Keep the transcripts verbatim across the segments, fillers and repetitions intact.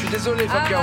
désolé Fab Ah. Caro.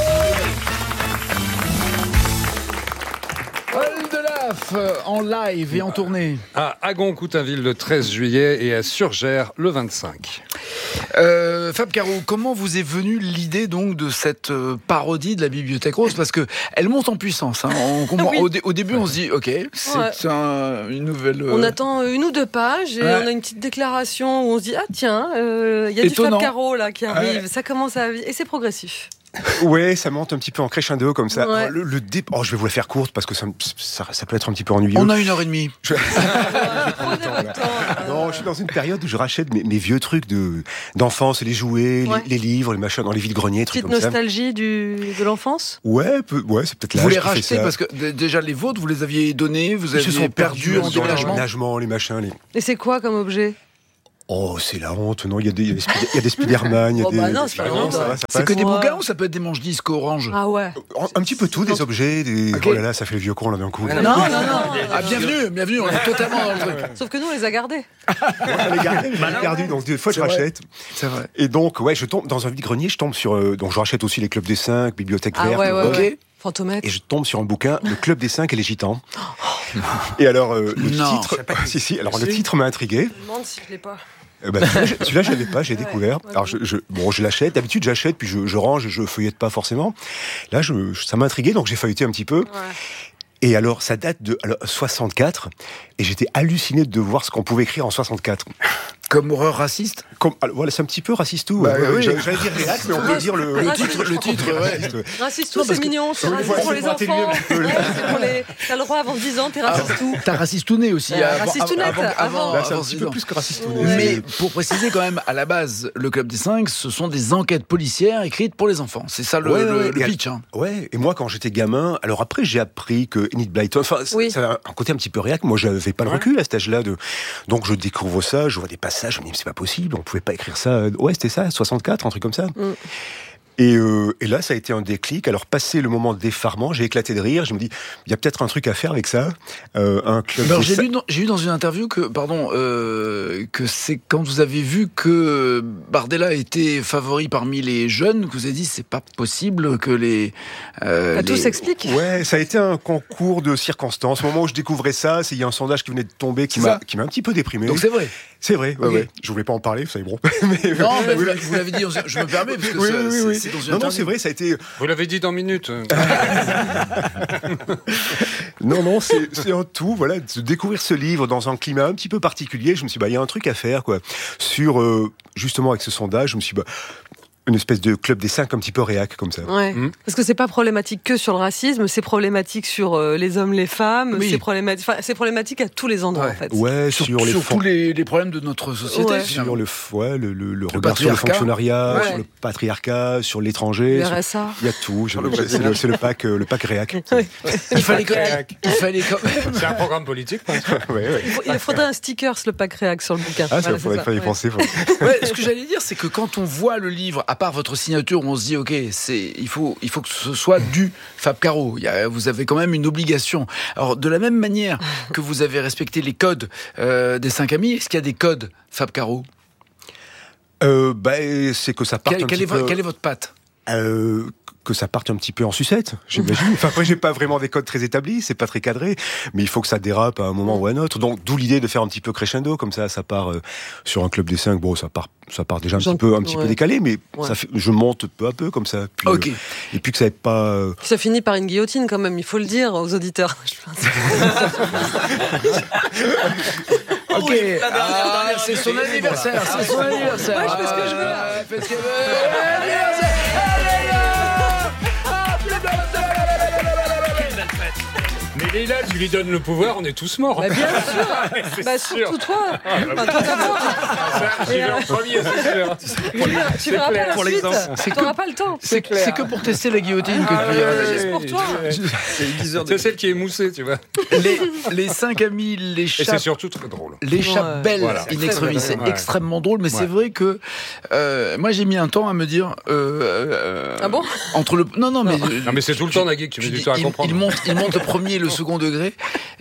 Paul Delaf en live et en tournée. À Agon-Coutainville le treize juillet et à Surgères le vingt-cinq. Euh, Fab Caro, comment vous est venue l'idée donc de cette euh, parodie de la Bibliothèque Rose? Parce que elle monte en puissance. Hein. On comprend- Oui. au, dé- au début, on se dit, ok, c'est Ouais. un- une nouvelle. euh, On attend une ou deux pages et Ouais. on a une petite déclaration où on se dit ah tiens, euh, il y a Étonnant. du Fab Caro là qui arrive. Ouais. Ça commence à et c'est progressif. Ouais, ça monte un petit peu en crescendo comme ça. Ouais. Le, le dé... oh, je vais vous la faire courte parce que ça, me- ça, ça peut être un petit peu ennuyeux. On a une heure et demie. Je- Prenez votre temps. Non, je suis dans une période où je rachète mes, mes vieux trucs de d'enfance, les jouets, Ouais. les, les livres, les machins dans les vides-greniers, trucs Petite comme ça. nostalgie du, de l'enfance. Ouais, peu- ouais, c'est peut-être là. Vous les rachetez parce que d- déjà les vôtres, vous les aviez donnés, vous Ils se aviez sont perdu perdus en dans déménagement. l'aménagement, les machins, les. Et c'est quoi comme objet? Oh, c'est la honte. Non, il y a des, il y a des, Spider- il y a des Spider-Man, il y a Oh, des. bah non, c'est pas la honte. ça va, ça C'est passe. que des Ouais. bouquins ou ça peut être des manches disques orange? Ah ouais. Un, un petit peu tout, des objets, des. Ok. Oh là là, ça fait le vieux con là d'un coup. Non, non, non. Ah, bienvenue, bienvenue, on est totalement dans le truc. Sauf que nous on les a gardés. On les gardé, je l'ai perdu, donc des fois je C'est vrai. rachète. C'est vrai. Et donc, ouais, je tombe dans un vide-grenier, je tombe sur. euh, donc, je rachète aussi les clubs des cinq, bibliothèque Ah verte. ouais ouais Rose. ouais. Fantomètre. Et je tombe sur un bouquin, le Club des cinq et les Gitans. Et alors, euh, le Non. titre. Si, si, alors le titre m'a intrigué. Je me demande si je l'ai pas. Euh, bah, celui-là, je- celui-là, je l'avais pas, j'ai Ouais, découvert. ouais. Alors, je, je- bon, je l'achète. D'habitude, j'achète, puis je, je range et je feuillette pas forcément. Là, je, ça m'a intrigué, donc j'ai feuilleté un petit peu. Ouais. Et alors, ça date de alors, soixante-quatre, et j'étais halluciné de voir ce qu'on pouvait écrire en soixante-quatre. Comme horreur raciste. Comme, alors, voilà, c'est un petit peu raciste tout. Bah, Ouais, oui. ouais, j'allais j'allais dire réac, mais on peut dire le, Le titre, le titre, ouais. Raciste, ouais. Raciste Non, tout, parce c'est que- mignon, c'est Oui, raciste voilà, pour c'est les pour atténuer enfants. un peu le- Ouais, c'est pour les... T'as le droit avant dix ans, t'es raciste tout. T'as racistouné aussi. Euh, avant- racistounette, avant- avant- avant. Là, c'est un avant petit six peu ans. plus que raciste. Ouais. Mais pour préciser quand même, à la base, le Club des cinq, ce sont des enquêtes policières écrites pour les enfants. C'est ça le, Ouais, le- ouais, le et à- pitch. Hein. Ouais, et moi quand j'étais gamin, alors après j'ai appris que Enid Blyton, enfin Oui. ça a un côté un petit peu réac, moi j'avais pas le Ouais. recul à cet âge-là, de... donc je découvre ça, je vois des passages, je me dis mais c'est pas possible, on pouvait pas écrire ça, ouais c'était ça, soixante-quatre, un truc comme ça. Mm. Et, euh, et là, ça a été un déclic. Alors, passé le moment de d'effarement, j'ai éclaté de rire. Je me dis, il y a peut-être un truc à faire avec ça. Euh, un club. Alors, des j'ai cinq- lu, dans, j'ai lu dans une interview que, pardon, euh, que c'est quand vous avez vu que Bardella était favori parmi les jeunes, que vous avez dit c'est pas possible que les. euh, Bah, tout les- s'explique. Ouais, ça a été un concours de circonstances. Au moment où je découvrais ça, c'est il y a un sondage qui venait de tomber qui C'est m'a ça. qui m'a un petit peu déprimé. Donc c'est vrai. C'est vrai. Ouais, Ok. ouais. Je voulais pas en parler, vous savez bon. Mais- Non, mais vous, Oui, l'avez- vous l'avez dit. Je me permets parce que oui, ça- oui, c'est, oui. c'est dans une Non, non, interview. c'est vrai, ça a été. Vous l'avez dit dans minutes. Non, non, c'est c'est un tout. Voilà, de découvrir ce livre dans un climat un petit peu particulier. Je me suis dit, bah, il y a un truc à faire, quoi. Sur, euh, justement, avec ce sondage, je me suis dit, bah, une espèce de club des cinq un petit peu réac, comme ça. Ouais. Mm. Parce que c'est pas problématique que sur le racisme, c'est problématique sur euh, les hommes, les femmes, Oui. c'est problématique, enfin, c'est problématique à tous les endroits Ouais. en fait. Ouais, sur, sur, les sur fon- tous les, les problèmes de notre société. Ouais. finalement. sur le, f- ouais, le, le, le regard sur le patriarcat. fonctionnariat, Ouais. sur le patriarcat, sur l'étranger. Le sur- R S A. Il y a tout. Je- le c'est, Brésil. le, c'est le pack, euh, le pack réac. Ouais. Il fallait quand même. Il fallait quand même. C'est un programme politique. Ouais, ouais. Il faut- Il faudrait un stickers, le pack réac sur le bouquin. Ah, ça, Voilà, faudrait c'est pas y ouais. penser. faut- Ouais, ce que j'allais dire, c'est que quand on voit le livre, à part votre signature, on se dit, ok, c'est, il faut, il faut que ce soit du Fab Caro. Il y a, vous avez quand même une obligation. Alors, de la même manière que vous avez respecté les codes euh, des cinq amis, est-ce qu'il y a des codes Fab Caro? Euh, bah, c'est que ça parte Quelle, un quelle petit est, vo- peu... quelle est votre patte? Euh, que ça parte un petit peu en sucette, j'imagine. Enfin, après, j'ai pas vraiment des codes très établis, c'est pas très cadré, mais il faut que ça dérape à un moment ou à un autre. Donc, d'où l'idée de faire un petit peu crescendo, comme ça, ça part euh, sur un club des cinq. Bon, ça part, ça part déjà un J'en- petit peu, un petit ouais. peu décalé, mais Ouais. ça fait, je monte peu à peu comme ça. Puis, Ok. euh, et puis que ça n'est pas. euh, Puis ça finit par une guillotine quand même, il faut le dire aux auditeurs. Ok. Ah, c'est son anniversaire. C'est son anniversaire. Ouais, je fais ce que je veux. Ah, fais ce qu'elle veut. Anniversaire. Allez, là. Ah, plus de- Mais Leïla, tu lui donnes le pouvoir, on est tous morts. Bah, bien sûr. C'est Bah, sûr. surtout toi. Enfin, toi d'abord. Ça, j'y vais en premier, c'est sûr. Tu verras pas la Pour suite. l'exemple. Tu n'auras pas le temps. C'est, c'est que pour tester la guillotine que tu viens. Juste pour toi. C'est celle qui est moussée, tu vois. Les, les cinq amis, les Et c'est chats, surtout très drôle. les chats Ouais. belles Voilà. in extremis. C'est Ouais. extrêmement drôle, mais c'est Ouais. vrai que euh, moi j'ai mis un temps à me dire. euh, euh, Ah bon Entre le non non mais Non, mais c'est tout le temps, Nagui, que tu mets je du dis, temps à il, comprendre. il monte, il monte le premier, le second degré,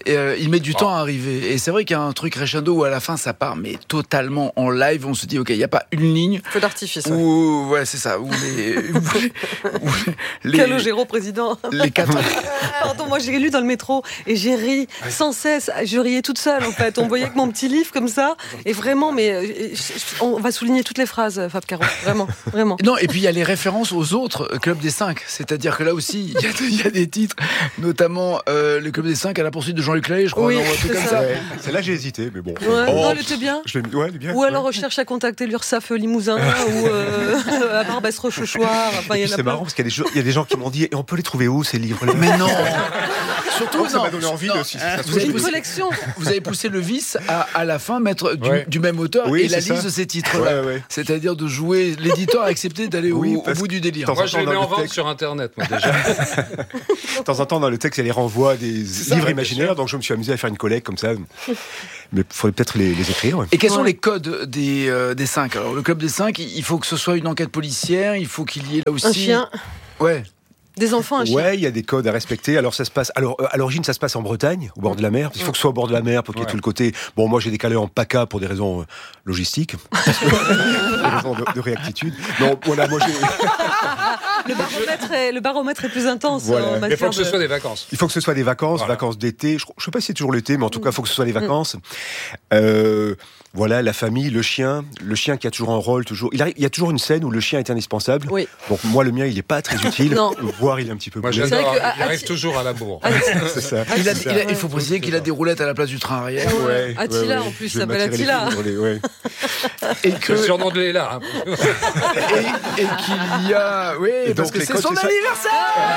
Et, euh, il met du oh. temps à arriver. Et c'est vrai qu'il y a un truc crescendo où à la fin ça part, mais totalement en live. On se dit, ok, il n'y a pas une ligne. Feu d'artifice. Où, ouais, c'est ça. Où les, où les, où les Calogero président. Les quatre. Pardon, moi j'ai lu dans le métro et j'ai ri ouais. sans cesse. Je riais toute seule en fait. On voyait que mon petit livre comme ça. Et vraiment, mais on va souligner toutes les phrases, Fab Caro. Vraiment, vraiment. Non, et puis il y a les références aux autres clubs des cinq. C'est-à-dire que là aussi, il y, y a des titres, notamment euh, le club des cinq à la poursuite de Jean-Luc Lahaye, je crois. Oui, non, un truc comme ça. Ouais. C'est là j'ai hésité, mais bon. Ouais, oh, non, elle était bien. Je l'ai mis, ouais, elle est bien. Ou alors recherche à contacter l'URSSAF Limousin ou euh, à Barbès-Rochechouart. Enfin, c'est plein. marrant parce qu'il y a, des gens, il y a des gens qui m'ont dit, et on peut les trouver où ces livres-là? Mais non. Surtout, oh, ça non, m'a donné envie non, aussi. Hein, ça vous, avez une poussé, collection. Vous avez poussé le vice à, à la fin mettre du, ouais. du même auteur oui, et la liste ça. de ces titres-là. Ouais, ouais. C'est-à-dire de jouer. L'éditeur a accepté d'aller oui, au, au bout du délire. Moi, je les mets en vente texte. sur Internet, moi, déjà. De temps en temps, dans le texte, il y a les renvois des ça, livres imaginaires, donc je me suis amusé à faire une collecte comme ça. Mais il faudrait peut-être les, les écrire. Ouais. Et quels sont ouais. les codes des, euh, des cinq? Alors, le club des cinq, il faut que ce soit une enquête policière, il faut qu'il y ait là aussi. Un chien. Ouais. Des enfants, un chien. Ouais, il y a des codes à respecter. Alors ça se passe. Alors à l'origine, ça se passe en Bretagne, au bord de la mer. Il faut que ce soit au bord de la mer pour qu'il y ait tout le côté. Bon, moi j'ai décalé en PACA pour des raisons euh, logistiques, des raisons de, de réactitude. Non, voilà, moi j'ai. Le baromètre, est, le baromètre est plus intense. Voilà. En Il faut que ce de... soit des vacances. Il faut que ce soit des vacances, voilà. vacances d'été. Je ne sais pas si c'est toujours l'été, mais en tout cas, il faut que ce soit des vacances. Euh, voilà, la famille, le chien, le chien qui a toujours un rôle, toujours. Il, arrive, il y a toujours une scène où le chien est indispensable. Oui. Donc moi, le mien, il n'est pas très utile. Non. Voire il est un petit peu. Moi, blessé. j'adore. Que, il à, arrive à, toujours à la bourre. À, c'est ça. Il, a, c'est il, a, ça. il faut préciser qu'il a des roulettes à la place du train arrière. Ouais, Attila, ouais, ouais. en plus, je ça s'appelle Attila. Les, ouais. Et que le surnom de Léla. Hein. et, et qu'il y a, oui, et parce que c'est son c'est anniversaire.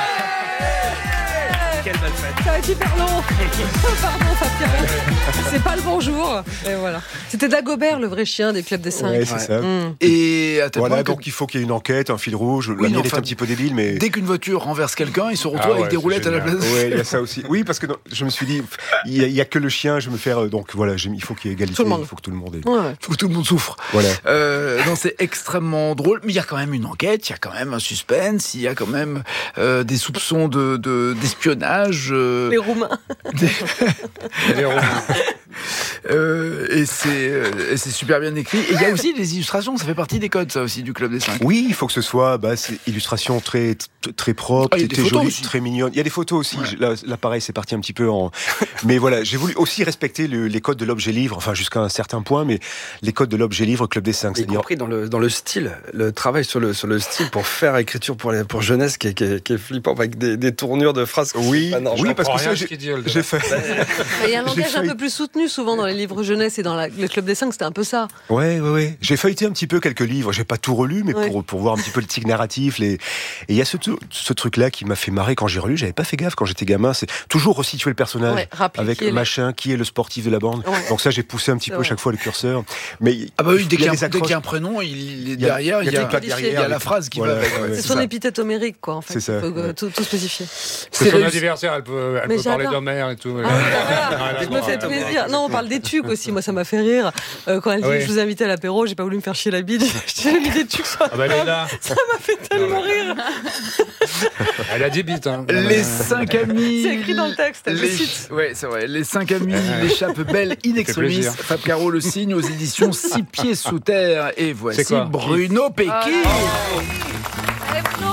Quelle belle fête. Ça va être hyper long. Pardon, Fabien. C'est pas le bonjour. Et voilà. C'était Dagobert, le vrai chien des clubs des cinq. Ouais, c'est ouais. ça. Mmh. Et à voilà, que... donc il faut qu'il y ait une enquête, un fil rouge. Oui, la mienne enfin, est un petit peu débile, mais dès qu'une voiture renverse quelqu'un, il se retrouve ah ouais, avec des roulettes génial. à la place. Oui, il y a ça aussi. Oui, parce que non, je me suis dit, il y, y a que le chien, je vais me faire. Euh, donc voilà, il faut qu'il y ait égalité. Il faut que tout le monde ait. Ouais. Il faut que tout le monde souffre. Voilà. Euh, non, c'est extrêmement drôle, mais il y a quand même une enquête, il y a quand même un suspense, il y a quand même euh, des soupçons de, de d'espionnage. Euh, Les Roumains. Des... Les Roumains. Euh, et, c'est, euh, et c'est super bien écrit. Et il y a aussi les illustrations, ça fait partie des codes, ça aussi, du Club des cinq. Oui, il faut que ce soit bah, c'est illustration très, t- très propre, ah, très jolie, très mignonne. Il y a des photos aussi. Ouais. Là, là, pareil, c'est parti un petit peu en. Mais voilà, j'ai voulu aussi respecter le, les codes de l'objet livre, enfin jusqu'à un certain point, mais les codes de l'objet livre Club des cinq. Y compris dans le, dans le style, le travail sur le, sur le style pour faire écriture pour, les, pour jeunesse qui est, qui, est, qui est flippant, avec des, des tournures de phrases. Oui, ah non, oui parce que ça, j'ai, dit, j'ai fait. Il y a un langage un peu plus soutenu souvent dans les livres jeunesse et dans la, le Club des cinq, c'était un peu ça. Ouais, ouais, ouais. J'ai feuilleté un petit peu quelques livres. J'ai pas tout relu, mais ouais. pour, pour voir un petit peu le tic narratif. Les... Et il y a ce, ce truc-là qui m'a fait marrer quand j'ai relu. J'avais pas fait gaffe quand j'étais gamin. C'est toujours resituer le personnage ouais, avec qui machin, les... qui est le sportif de la bande. Ouais. Donc ça, j'ai poussé un petit peu à chaque fois le curseur. Mais ah bah oui, dès qu'il y, accroches... y a un prénom, il est derrière, il y a, il y a, il y a, il y a la phrase qui voilà, va avec. Ouais, c'est, c'est son épithète homérique, quoi. En fait, c'est ça. Il faut ouais. tout, tout spécifier. C'est, c'est son anniversaire. Elle peut, elle peut parler d'Homère et tout. Je me fais plaisir. Non, on parle des tucs aussi. Moi, ça m'a fait rire. Euh, quand elle dit oui. je vous invite à l'apéro, j'ai pas voulu me faire chier la bide. J'ai mis des tucs sur la ah bah là. Ça m'a fait tellement rire. Elle a des bites. Hein. Les cinq amis. C'est écrit dans le texte. Les... Ouais, c'est vrai. Les cinq amis l'échappent belle in extremis. Fab Caro le signe aux éditions Six Pieds sous terre. Et voici Bruno Pecky. Oh. Allez, Bruno.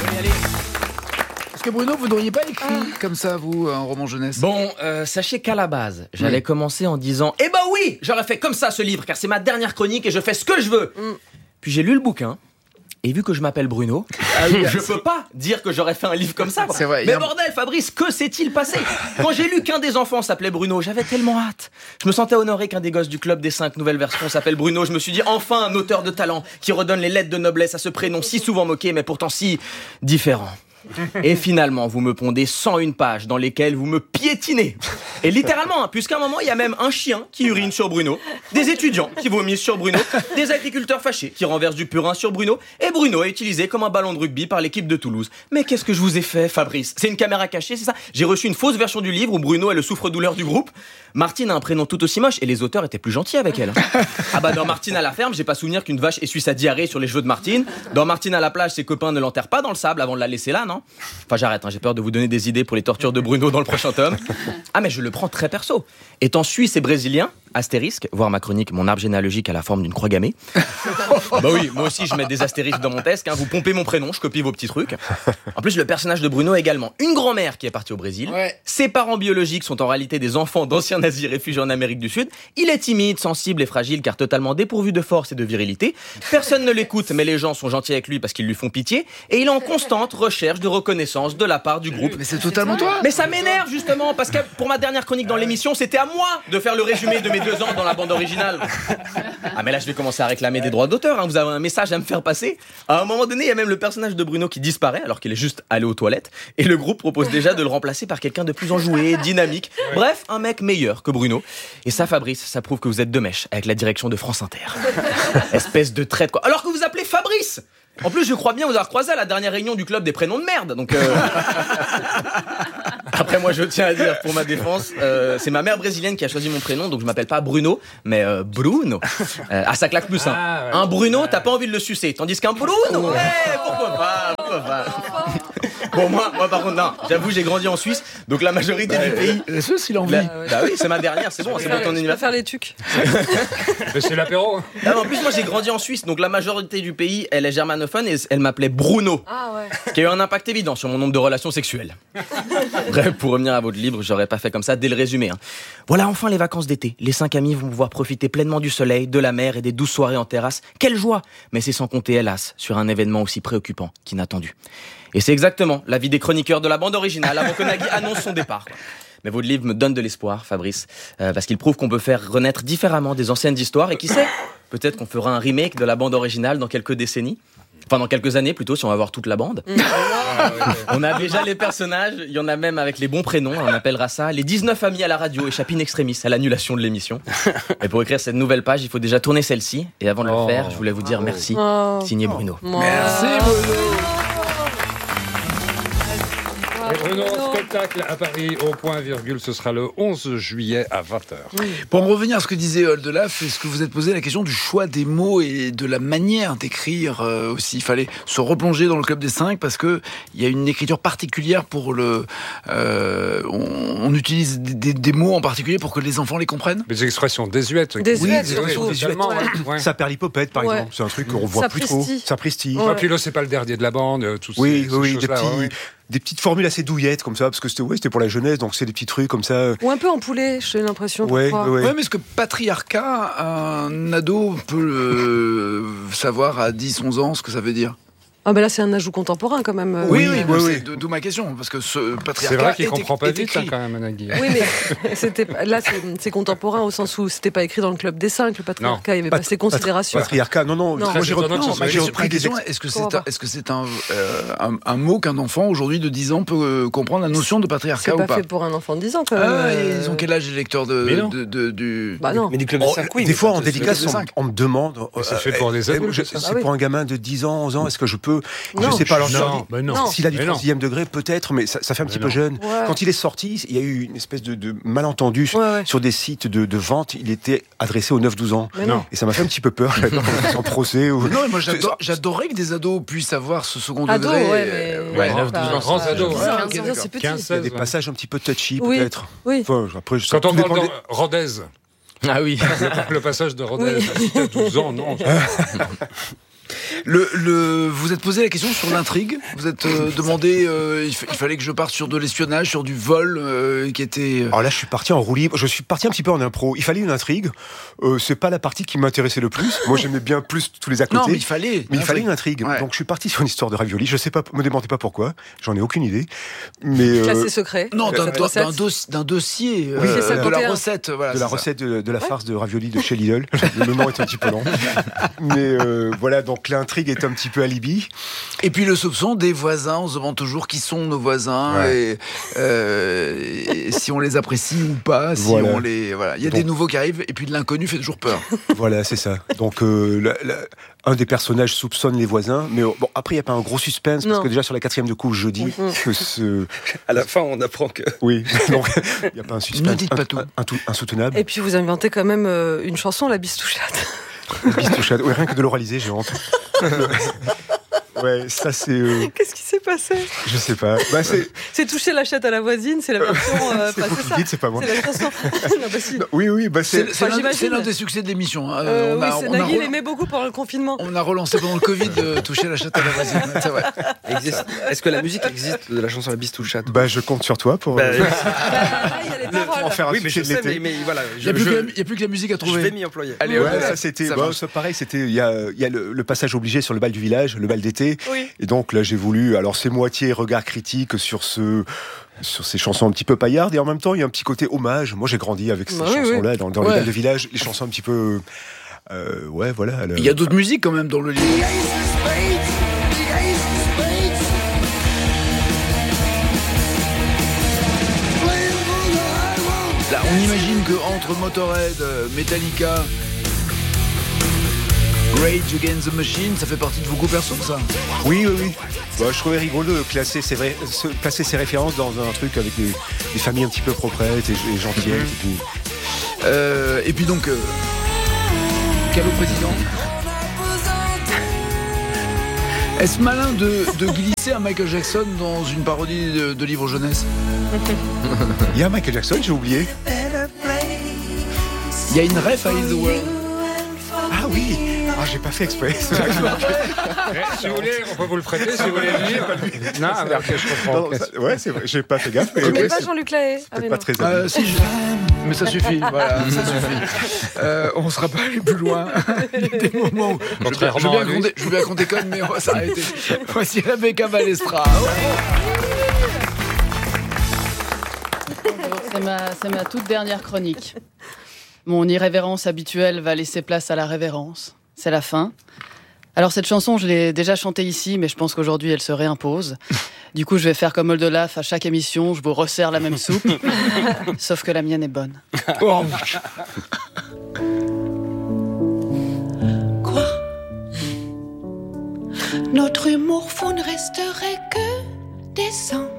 Que Bruno, vous n'auriez pas écrit ah. comme ça, vous, un roman jeunesse? Bon, euh, sachez qu'à la base, j'allais oui. commencer en disant « Eh ben oui, j'aurais fait comme ça ce livre, car c'est ma dernière chronique et je fais ce que je veux mm. !» Puis j'ai lu le bouquin, et vu que je m'appelle Bruno, ah oui, je peux pas dire que j'aurais fait un livre comme ça. C'est vrai, mais a... bordel, Fabrice, que s'est-il passé? Quand j'ai lu qu'un des enfants s'appelait Bruno, j'avais tellement hâte. Je me sentais honoré qu'un des gosses du Club des cinq nouvelle version s'appelle Bruno. Je me suis dit, enfin, un auteur de talent qui redonne les lettres de noblesse à ce prénom si souvent moqué, mais pourtant si différent. Et finalement, vous me pondez cent une pages dans lesquelles vous me piétinez. Et littéralement, hein, puisqu'à un moment, il y a même un chien qui urine sur Bruno, des étudiants qui vomissent sur Bruno, des agriculteurs fâchés qui renversent du purin sur Bruno, et Bruno est utilisé comme un ballon de rugby par l'équipe de Toulouse. Mais qu'est-ce que je vous ai fait, Fabrice? C'est une caméra cachée, c'est ça? J'ai reçu une fausse version du livre où Bruno est le souffre-douleur du groupe. Martine a un prénom tout aussi moche et les auteurs étaient plus gentils avec elle. Ah bah dans Martine à la ferme, j'ai pas souvenir qu'une vache essuie sa diarrhée sur les cheveux de Martine. Dans Martine à la plage, ses copains ne l'enterrent pas dans le sable avant de la laisser là, non? non ? Enfin, j'arrête, hein, j'ai peur de vous donner des idées pour les tortures de Bruno dans le prochain tome. Ah, mais je le prends très perso. Étant suisse et brésilien, astérisque, voir ma chronique, mon arbre généalogique à la forme d'une croix gammée. Bah oui, moi aussi, je mets des astérisques dans mon test. Hein, vous pompez mon prénom, je copie vos petits trucs. En plus, le personnage de Bruno a également une grand-mère qui est partie au Brésil. Ouais. Ses parents biologiques sont en réalité des enfants d'anciens nazis réfugiés en Amérique du Sud. Il est timide, sensible et fragile, car totalement dépourvu de force et de virilité. Personne ne l'écoute, mais les gens sont gentils avec lui parce qu'ils lui font pitié. Et il est en constante recherche de reconnaissance de la part du groupe. Mais c'est totalement toi. Mais ça m'énerve justement, parce que pour ma dernière chronique dans l'émission, c'était à moi de faire le résumé de mes deux ans dans la bande originale. Ah mais là je vais commencer à réclamer des droits d'auteur, hein. Vous avez un message à me faire passer. À un moment donné, il y a même le personnage de Bruno qui disparaît alors qu'il est juste allé aux toilettes. Et le groupe propose déjà de le remplacer par quelqu'un de plus enjoué, dynamique. Bref, un mec meilleur que Bruno. Et ça, Fabrice, ça prouve que vous êtes de mèche avec la direction de France Inter. Espèce de traite quoi. Alors que vous appelez Fabrice. En plus, je crois bien vous avoir croisé à la dernière réunion du club des prénoms de merde. Donc, euh... après, moi, je tiens à dire pour ma défense, euh, c'est ma mère brésilienne qui a choisi mon prénom, donc je m'appelle pas Bruno, mais euh, Bruno. Euh, ah, ça claque plus. Hein. Ah, ouais. Un Bruno, t'as pas envie de le sucer, tandis qu'un Bruno, ouais, pourquoi pas, pourquoi pas. Bon, moi, moi, par contre, non, j'avoue, j'ai grandi en Suisse, donc la majorité bah, du pays. Laisse-le s'il a envie. Bah, bah oui, c'est ma dernière, c'est bon, c'est pour ton anniversaire. faire les tucs. C'est l'apéro. Ah, en plus, moi, j'ai grandi en Suisse, donc la majorité du pays, elle est germanophone et elle m'appelait Bruno. Ah ouais. Ce qui a eu un impact évident sur mon nombre de relations sexuelles. Bref, pour revenir à votre livre, j'aurais pas fait comme ça dès le résumé. Hein. Voilà enfin les vacances d'été. Les cinq amis vont pouvoir profiter pleinement du soleil, de la mer et des douces soirées en terrasse. Quelle joie! Mais c'est sans compter, hélas, sur un événement aussi préoccupant qu'inattendu. Et c'est exactement la vie des chroniqueurs de la bande originale avant que Nagui annonce son départ. Mais votre livre me donne de l'espoir, Fabrice, euh, parce qu'il prouve qu'on peut faire renaître différemment des anciennes histoires. Et qui sait, peut-être qu'on fera un remake de la bande originale dans quelques décennies. Enfin, dans quelques années plutôt, si on va voir toute la bande. On a déjà les personnages, il y en a même avec les bons prénoms, on appellera ça les dix-neuf amis à la radio, échappent in extremis à l'annulation de l'émission. Et pour écrire cette nouvelle page, il faut déjà tourner celle-ci. Et avant de le faire, je voulais vous dire merci. Oh. Signé Bruno. Oh. Merci Bruno. Et Bruno en spectacle à Paris au point virgule, ce sera le onze juillet à vingt heures. Oui. Pour en revenir à ce que disait Oldelaf, est-ce que vous êtes posé la question du choix des mots et de la manière d'écrire euh, aussi? Il fallait se replonger dans le Club des Cinq parce que il y a une écriture particulière pour le. Euh, on, on utilise des, des, des mots en particulier pour que les enfants les comprennent. Des expressions désuètes. Désuètes, oui, des expressions désuètes. Ouais. Ouais. Ça perd l'hypopète, par ouais. exemple. C'est un truc qu'on voit plus trop. Sapristi. Ouais. Puis là, c'est pas le dernier de la bande. Tout oui, ces, oui, ces des petits. Ouais. Des petites formules assez douillettes comme ça, parce que c'était, ouais, c'était pour la jeunesse, donc c'est des petits trucs comme ça. Ou un peu en poulet, j'ai l'impression. Ouais, ouais, ouais. ouais, mais est-ce que patriarcat, un ado peut le savoir à dix, onze ans ce que ça veut dire? Ah ben là c'est un ajout contemporain quand même. Oui, oui, oui, oui. D'où ma question, parce que ce patriarcat. C'est vrai qu'il est, comprend pas est vite hein, quand même, Nagui. Oui, mais c'était là c'est, c'est contemporain au sens où c'était pas écrit dans le Club des Cinq, le patriarcat, non. Il y avait Pat- pas ces considérations. Patriarcat, non, non. non. Moi j'ai repris, non, j'ai repris des ex... Est-ce que c'est, un, est-ce que c'est un, euh, un, un mot qu'un enfant aujourd'hui de dix ans peut euh, comprendre la notion de patriarcat ou pas? C'est pas fait pour un enfant de dix ans quand même. Ah, euh... Ils ont quel âge les lecteurs de, de, de, du. Bah non. Mais du Club des Cinq, oui. Des fois en dédicace, on me demande. C'est fait pour des adultes. C'est pour un gamin de dix ans, onze ans. Est-ce que je peux? Je sais pas. Alors, non, ben non. S'il a du troisième degré, peut-être, mais ça, ça fait un petit mais peu non. jeune. Ouais. Quand il est sorti, il y a eu une espèce de, de malentendu ouais, ouais. sur des sites de, de vente. Il était adressé aux neuf douze ans. Mais non. Et ça m'a fait un petit peu peur. J'avais peur qu'on fasse en procès. Ou... Non, moi j'adore, j'adorais que des ados puissent avoir ce second Ado, degré. Ouais, mais... ouais, neuf douze ans. Grands ados. C'est petit. Il y a des passages un petit peu touchy, oui. peut-être. Oui. Enfin, après, je Quand on parle de Rodez. Ah oui. Le passage de Rodez à douze ans, non. Le, le, vous êtes posé la question sur l'intrigue. Vous êtes euh, demandé, euh, il, f- il fallait que je parte sur de l'espionnage, sur du vol, euh, qui était. Alors là, je suis parti en roue libre. Je suis parti un petit peu en impro. Il fallait une intrigue. Euh, c'est pas la partie qui m'intéressait le plus. Moi, j'aimais bien plus tous les à côté. Non, mais il fallait. Mais il fallait une intrigue. Ouais. Donc, je suis parti sur une histoire de ravioli. Je sais pas, me demandez pas pourquoi. J'en ai aucune idée. Mais euh... classé secret. Non, d'un, d'un, d'un, dos- d'un dossier oui, euh, de la recette. Voilà, de la recette de, de la farce ouais. de ravioli de chez Lidl. Le nom est un petit peu long. Mais euh, voilà, donc l'intrigue est un petit peu alibi. Et puis le soupçon des voisins, on se demande toujours qui sont nos voisins ouais. et, euh, et si on les apprécie ou pas, si voilà. on les voilà, il y a Donc, des nouveaux qui arrivent et puis de l'inconnu fait toujours peur. Voilà, c'est ça. Donc euh, la, la, un des personnages soupçonne les voisins, mais bon après il y a pas un gros suspense non. parce que déjà sur la quatrième de couche je dis mmh. que ce à la fin on apprend que oui, donc il y a pas un suspense. Ne dites pas tout. Un, un, un, insoutenable. Et puis vous inventez quand même euh, une chanson, la bistouchade. La bistouchade. Oui, rien que de l'oraliser, j'ai honte. Ouais, ça c'est. Euh... Qu'est-ce qui s'est passé? Je sais pas. Bah, c'est... c'est toucher la chatte à la voisine, c'est la version. Euh, c'est bah, vous c'est qui ça. dites, c'est pas moi. C'est la chanson. non, bah, si. Oui, oui, bah c'est. C'est, c'est, Enfin, l'un, c'est j'imagine. l'un des succès de l'émission. hein. Euh, on a, oui, c'est on a Nagui re- l'aimait beaucoup pendant le confinement. on a relancé pendant le Covid de toucher la chatte à la voisine. C'est vrai. Existe- Est-ce que la musique existe de la chanson La Bise touche chat? Bah, je compte sur toi pour Bah, euh, Bah, là, il y a les paroles. en faire un oui, mais je succès de sais, l'été. mais, mais voilà, Il je, n'y a, je- a plus que la musique à je trouver. vais m'y employer. Allez, Ouais, hop, ça c'était ça bah, marche. ça, pareil, c'était il y a, il y a le, le passage obligé sur le bal du village, le bal d'été. Oui. Et donc là j'ai voulu, alors c'est moitié regard critique sur ce sur ces chansons un petit peu paillardes et en même temps il y a un petit côté hommage. Moi j'ai grandi avec ces Bah oui, chansons-là dans, dans Ouais. les bals de village, les chansons un petit peu euh, ouais voilà. le- Il y a d'autres musiques quand même dans le livre. Là, on imagine que entre Motorhead, euh, Metallica, Rage Against the Machine, ça fait partie de vos goûts perso, ça. Oui, oui, oui. Bah, je trouvais rigolo de classer ces, vrais- se- placer ces références dans un truc avec des, des familles un petit peu proprettes et, et gentilles. Mhm. Et puis, Euh, et puis donc, euh, Callot président. Est-ce malin de, de glisser un Michael Jackson dans une parodie de, de livre jeunesse? il y a Michael Jackson, j'ai oublié. Il y a une ref à Heal the World. Ah oui. Ah, j'ai pas fait exprès. C'est vrai que je me rappelle. Eh, si vous voulez, on peut vous le prêter si vous voulez le lire. Non, mais ok, je comprends. Non, ça- ouais, c'est vrai. J'ai pas fait gaffe. Mais Tu ouais, n'es pas c'est Jean-Luc Lahaye. Ah, mais pas non. très Euh, habile. si, je- mais ça suffit, voilà, ça suffit. Euh, on ne sera pas allé plus loin. Il y a des moments où je veux bien, je veux Contrairement bien à lui. qu'on dé- je veux bien qu'on déconne, mais on va s'arrêter. Voici Rebecca Balestra. Bonjour, c'est ma, c'est ma toute dernière chronique. Mon irrévérence habituelle va laisser place à la révérence. C'est la fin. Alors cette chanson, je l'ai déjà chantée ici, mais je pense qu'aujourd'hui, elle se réimpose. Du coup, je vais faire comme Oldelaf à chaque émission, je vous resserre la même soupe. Sauf que la mienne est bonne. Oh. Quoi? Notre humour fou ne resterait que des sangs.